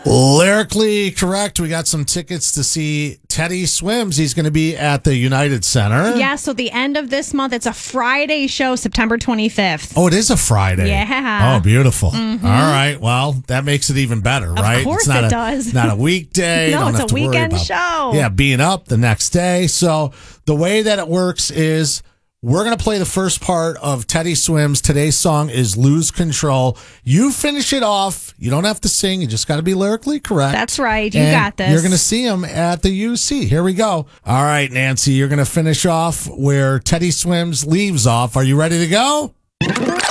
Lyrically correct. We got some tickets to see Teddy Swims. He's going to be at the United Center. Yeah, so the end of this month, it's a Friday show, September 25th. Oh, it is a Friday. Yeah. Oh, beautiful. Mm-hmm. All right. Well, that makes it even better, right? Of course it does. Not a weekday. No, Don't it's have a to worry weekend about, show. Yeah, being up the next day. So the way that it works is we're going to play the first part of Teddy Swims. Today's song is Lose Control. You finish it off. You don't have to sing. You just got to be lyrically correct. That's right. You And got this. You're going to see him at the UC. Here we go. All right, Nancy, you're going to finish off where Teddy Swims leaves off. Are you ready to go?